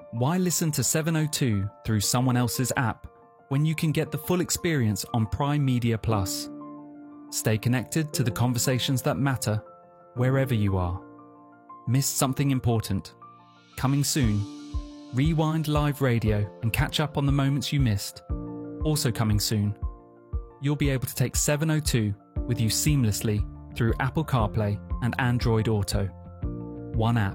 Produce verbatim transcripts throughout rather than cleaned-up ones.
Why listen to seven oh two through someone else's app when you can get the full experience on Prime Media Plus? Stay connected to the conversations that matter wherever you are. Missed something important? Coming soon. Rewind live radio and catch up on the moments you missed. Also coming soon. You'll be able to take seven oh two with you seamlessly through Apple CarPlay and Android Auto. One app,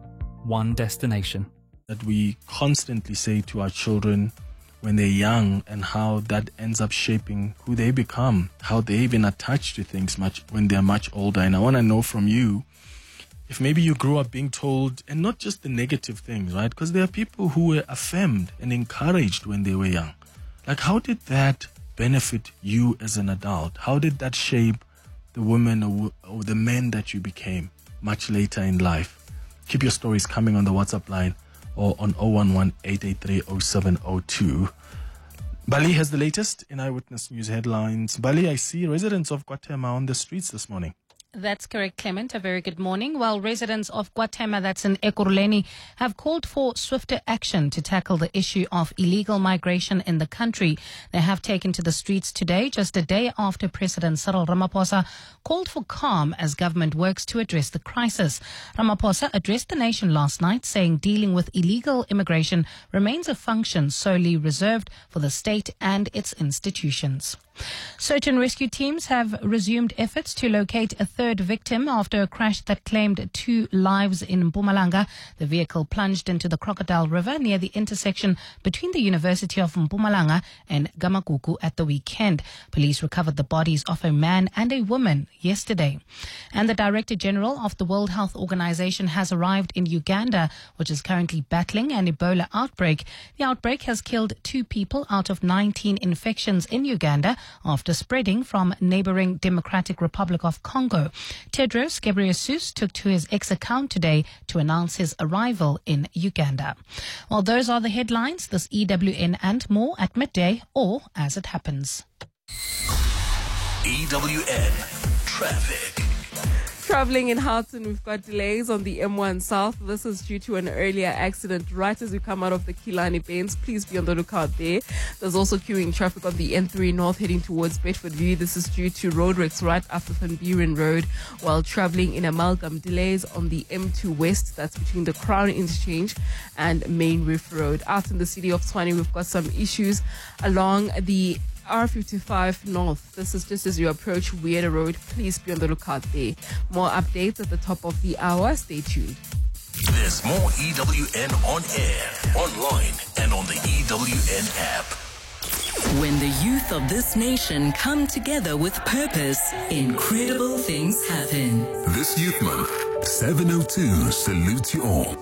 one destination. That we constantly say to our children when they're young, and how that ends up shaping who they become, how they even attach to things much when they're much older. And I want to know from you, if maybe you grew up being told, and not just the negative things, right? Because there are people who were affirmed and encouraged when they were young. Like, how did that benefit you as an adult? How did that shape the women or, or the men that you became much later in life? Keep your stories coming on the WhatsApp line or on zero one one, eight eight three, zero seven zero two. Bali has the latest in Eyewitness News headlines. Bali, I see residents of KwaThema on the streets this morning. That's correct, Clement. A very good morning. While residents of KwaThema, that's in Ekurhuleni, have called for swifter action to tackle the issue of illegal migration in the country, they have taken to the streets today, just a day after President Cyril Ramaphosa called for calm as government works to address the crisis. Ramaphosa addressed the nation last night, saying dealing with illegal immigration remains a function solely reserved for the state and its institutions. Search and rescue teams have resumed efforts to locate a third victim after a crash that claimed two lives in Mpumalanga. The vehicle plunged into the Crocodile River near the intersection between the University of Mpumalanga and Gamagugu at the weekend. Police recovered the bodies of a man and a woman yesterday. And the Director General of the World Health Organization has arrived in Uganda, which is currently battling an Ebola outbreak. The outbreak has killed two people out of nineteen infections in Uganda, after spreading from neighboring Democratic Republic of Congo. Tedros Ghebreyesus took to his X account today to announce his arrival in Uganda. Well, those are the headlines. This E W N and more at midday or as it happens. E W N Traffic. Traveling in Houghton, we've got delays on the M one South. This is due to an earlier accident right as we come out of the Kilani Bends. Please be on the lookout there. There's also queuing traffic on the N three North heading towards Bedford View. This is due to road wrecks right after Van Buren Road. While traveling in Amalgam, delays on the M two West. That's between the Crown Interchange and Main Reef Road. Out in the city of Tshwane, we've got some issues along the R fifty-five North. This is just as you approach Weirder Road. Please be on the lookout there. More updates at the top of the hour. Stay tuned. There's more E W N on air, online, and on the E W N app. When the youth of this nation come together with purpose, incredible things happen. This Youth Month, seven oh two salutes you all.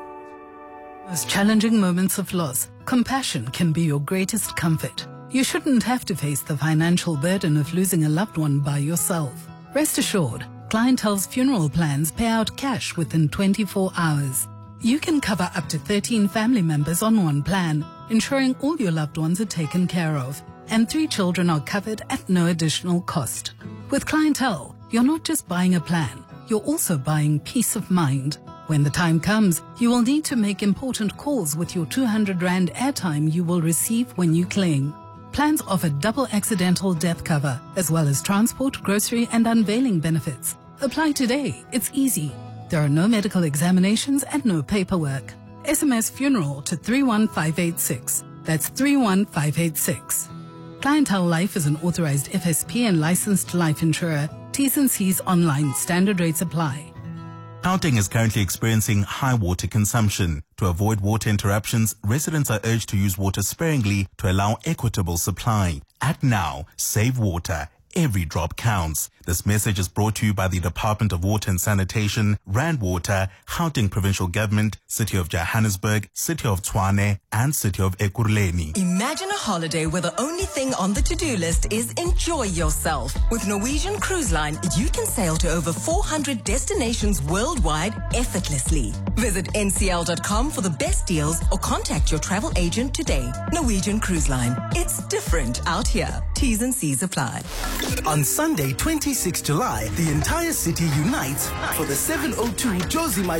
Most challenging moments of loss, compassion can be your greatest comfort. You shouldn't have to face the financial burden of losing a loved one by yourself. Rest assured, Clientele's funeral plans pay out cash within twenty-four hours. You can cover up to thirteen family members on one plan, ensuring all your loved ones are taken care of, and three children are covered at no additional cost. With Clientele, you're not just buying a plan, you're also buying peace of mind. When the time comes, you will need to make important calls with your two hundred rand airtime you will receive when you claim. Plans offer double accidental death cover, as well as transport, grocery, and unveiling benefits. Apply today. It's easy. There are no medical examinations and no paperwork. S M S funeral to three one five eight six. That's three one five eight six. Clientele Life is an authorized F S P and licensed life insurer. T's and C's online. Standard rates apply. Gauteng is currently experiencing high water consumption. To avoid water interruptions, residents are urged to use water sparingly to allow equitable supply. Act now. Save water. Every drop counts. This message is brought to you by the Department of Water and Sanitation, Rand Water, Gauteng Provincial Government, City of Johannesburg, City of Tshwane, and City of Ekurhuleni. Imagine a holiday where the only thing on the to-do list is enjoy yourself. With Norwegian Cruise Line, you can sail to over four hundred destinations worldwide effortlessly. Visit N C L dot com for the best deals or contact your travel agent today. Norwegian Cruise Line. It's different out here. T's and C's apply. On Sunday, twenty-sixth of July, the entire city unites for the seven oh two Josie